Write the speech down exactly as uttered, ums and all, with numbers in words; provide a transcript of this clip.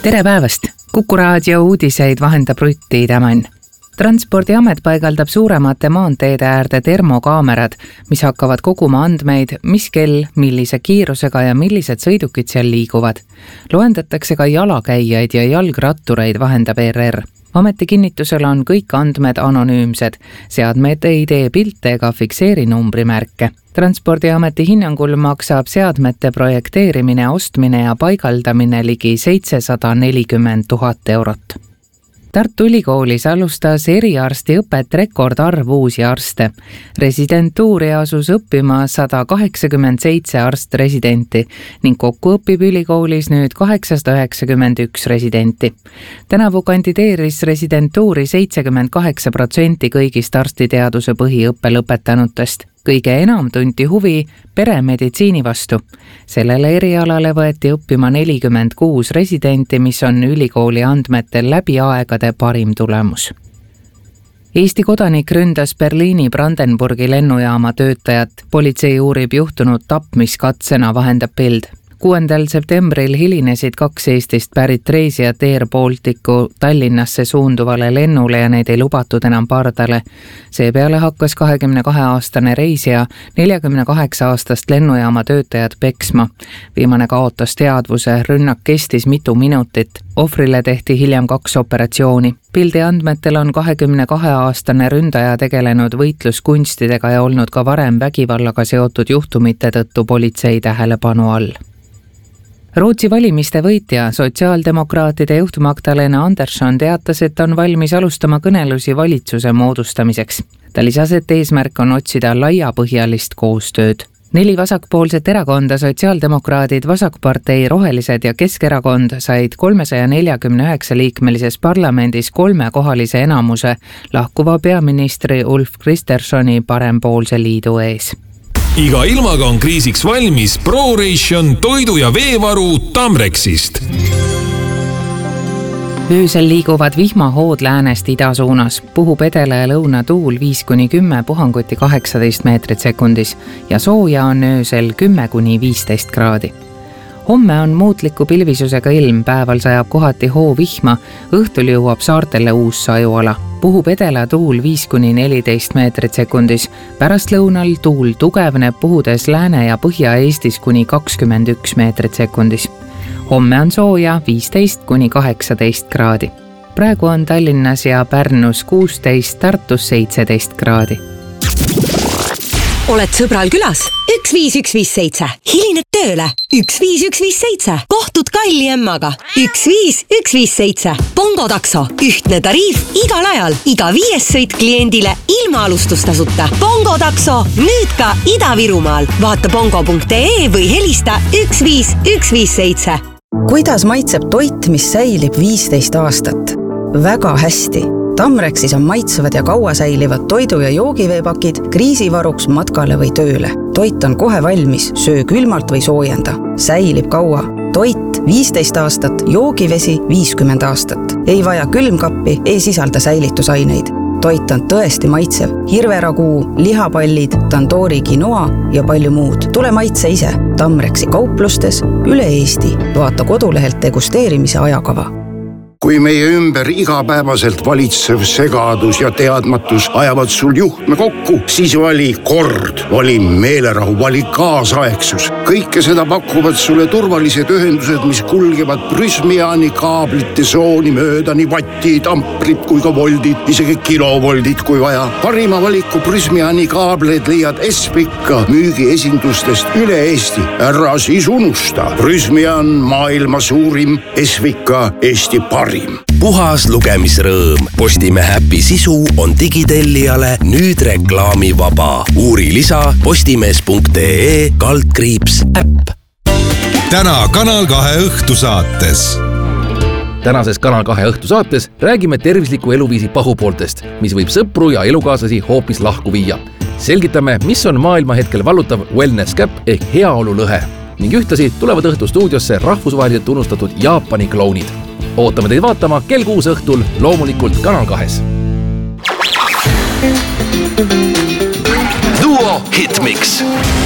Tere päevast! Kuku raadio uudiseid vahendab Rutti Tämann. Transpordiamet paigaldab suuremate maanteede äärde termokaamerad, mis hakkavad koguma andmeid, mis kell, millise kiirusega ja millised sõidukid seal liiguvad. Loendatakse ka jalakäijaid ja jalgrattureid, vahendab E R R. Ameti kinnitusel on kõik andmed anonüümsed. Seadmed ei tee pilte ega fikseeri numbrimärke. Transpordiameti hinnangul maksab seadmete projekteerimine, ostmine ja paigaldamine ligi seitsesada nelikümmend tuhat eurot. Tartu Ülikoolis alustas eriarsti õpet rekordarv uusi arste. Residentuuri asus õppima sada kaheksakümmend seitse arst-residenti ning kokku õpib ülikoolis nüüd kaheksasada üheksakümmend üks residenti. Tänavu kandideeris residentuuri seitsekümmend kaheksa protsenti kõigist arstiteaduse põhiõppe lõpetanutest. Kõige enam tunti huvi peremeditsiini vastu. Sellele erialale võeti õppima nelikümmend kuus residenti, mis on ülikooli andmetel läbi aegade parim tulemus. Eesti kodanik ründas Berliini Brandenburgi lennujaama töötajat. Politsei uurib juhtunud tapmiskatsena, vahendab Bild. kuuendal septembril hilinesid kaks Eestist pärit reisijat Air Balticu Tallinnasse suunduvale lennule ja neid ei lubatud enam pardale. Seepeale hakkas kahekümne kahe aastane reisija neljakümne kaheksa aastast lennujaama töötajat peksma. Viimane kaotas teadvuse, rünnak kestis mitu minutit. Ohvrile tehti hiljem kaks operatsiooni. Pildi andmetel on kahekümne kahe aastane ründaja tegelenud võitluskunstidega ja olnud ka varem vägivallaga seotud juhtumite tõttu politsei tähelepanu all. Rootsi valimiste võitja, sotsiaaldemokraatide juht Magdalena Andersson teatas, et on valmis alustama kõnelusi valitsuse moodustamiseks. Ta lisas, et eesmärk on otsida laiapõhjalist koostööd. Neli vasakpoolset erakonda, sotsiaaldemokraadid, vasakpartei, rohelised ja Keskerakond said kolmesaja neljakümne üheksa liikmelises parlamendis kolmekohalise enamuse lahkuva peaministri Ulf Kristerssoni parempoolse liidu ees. Iga ilmaga on kriisiks valmis ProRation toidu- ja veevaru Tamrexist. Öösel liiguvad vihmahood läänest ida suunas. Puhub edela ja lõuna tuul viis kuni kümme, puhanguti kaheksateist meetrit sekundis ja sooja on öösel kümme kuni viisteist kraadi. Homme on muutliku pilvisusega ilm, päeval sajab kohati hoo vihma, õhtul jõuab saartele uus sajuala. Puhub edela tuul viis kuni neliteist meetrit sekundis. Pärast lõunal tuul tugevneb, puhudes Lääne- ja Põhja-Eestis kuni kakskümmend üks meetrit sekundis. Homme on sooja viisteist kuni kaheksateist kraadi. Praegu on Tallinnas ja Pärnus kuusteist, Tartus seitseteist kraadi. Oled sõbral külas? üks viis üks viis seitse. Hilined tööle? üks viis üks viis seitse. Kohtud kalli emmaga? üks viis üks viis seitse. Bongo takso. Ühtne tariif igal ajal. Iga viies sõit kliendile ilma alustustasuta. Bongo takso. Nüüd ka Ida-Virumaal. Vaata bongo punkt ee või helista üks viis üks viis seitse. Kuidas maitseb toit, mis säilib viisteist aastat? Väga hästi. Tamrexis on maitsevad ja kaua säilivad toidu- ja joogiveepakid kriisivaruks matkale või tööle. Toit on kohe valmis, söö külmalt või soojenda. Säilib kaua. Toit viisteist aastat, joogivesi viiskümmend aastat. Ei vaja külmkappi, ei sisalda säilitusaineid. Toit on tõesti maitsev. Hirveraguu, lihapallid, tandoori quinoa ja palju muud. Tule maitse ise. Tamrexi kauplustes üle Eesti. Vaata kodulehelt degusteerimise ajakava. Kui meie ümber igapäevaselt valitsev segadus ja teadmatus ajavad sul juhtme kokku, siis vali kord, vali meelerahu, vali kaasaegsus. Kõike seda pakuvad sulle turvalised ühendused, mis kulgevad Prysmiani kaablite sooni mööda, nii vattid, amprid kui ka voldid, isegi kilovoldid kui vaja. Parima valiku Prysmiani kaableid leiad Espika müügiesindustest üle Eesti. Ära siis unusta. Prysmian maailma suurim, Espika Eesti parim. Puhas lugemisrõõm. Postimehe äpi sisu on digitellijale nüüd reklaamivaba. Uuri lisa postimees punkt ee kaldkriips äpp. Täna Kanal kahe õhtusaates. Tänases Kanal kahe õhtusaates räägime tervisliku eluviisi pahupooltest, mis võib sõpru ja elukaaslasi hoopis lahku viia. Selgitame, mis on maailma hetkel vallutav wellness gap ehk heaolulõhe. Ning ühtlasi tulevad õhtu stuudiosse rahvusvaheliselt tunnustatud Jaapani klounid. Ootame teid vaatama kell kuus õhtul, loomulikult Kanal kahes. Duo Hitmix.